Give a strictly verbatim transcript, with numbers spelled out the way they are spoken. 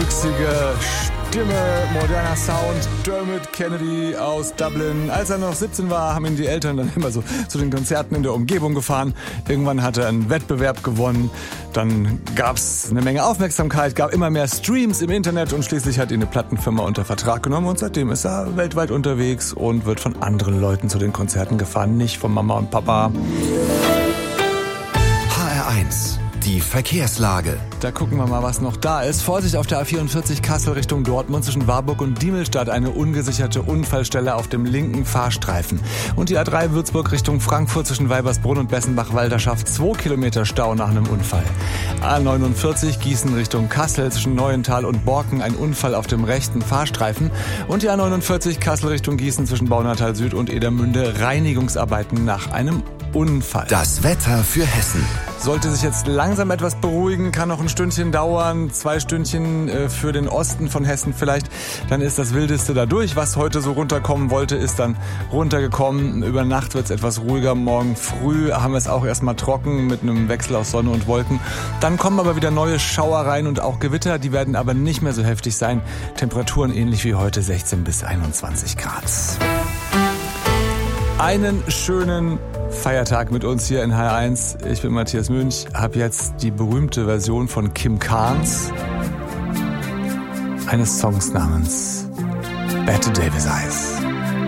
mixige Stimme, moderner Sound, Dermot Kennedy aus Dublin. Als er noch siebzehn war, haben ihn die Eltern dann immer so zu den Konzerten in der Umgebung gefahren. Irgendwann hat er einen Wettbewerb gewonnen. Dann gab's eine Menge Aufmerksamkeit, gab immer mehr Streams im Internet und schließlich hat ihn eine Plattenfirma unter Vertrag genommen und seitdem ist er weltweit unterwegs und wird von anderen Leuten zu den Konzerten gefahren, nicht von Mama und Papa. H R eins. Die Verkehrslage. Da gucken wir mal, was noch da ist. Vorsicht auf der A vierundvierzig Kassel Richtung Dortmund zwischen Warburg und Diemelstadt. Eine ungesicherte Unfallstelle auf dem linken Fahrstreifen. Und die A drei Würzburg Richtung Frankfurt zwischen Weibersbrunn und Bessenbach-Walderschaft. Zwei Kilometer Stau nach einem Unfall. A neunundvierzig Gießen Richtung Kassel zwischen Neuental und Borken. Ein Unfall auf dem rechten Fahrstreifen. Und die A neunundvierzig Kassel Richtung Gießen zwischen Baunatal Süd und Edermünde. Reinigungsarbeiten nach einem Unfall. Das Wetter für Hessen. Sollte sich jetzt langsam etwas beruhigen, kann noch ein Stündchen dauern, zwei Stündchen äh, für den Osten von Hessen vielleicht. Dann ist das Wildeste da durch. Was heute so runterkommen wollte, ist dann runtergekommen. Über Nacht wird es etwas ruhiger. Morgen früh haben wir es auch erstmal trocken mit einem Wechsel aus Sonne und Wolken. Dann kommen aber wieder neue Schauereien und auch Gewitter. Die werden aber nicht mehr so heftig sein. Temperaturen ähnlich wie heute, sechzehn bis einundzwanzig Grad. Einen schönen Feiertag mit uns hier in H R eins. Ich bin Matthias Münch, habe jetzt die berühmte Version von Kim Carnes eines Songs namens Bette Davis Eyes.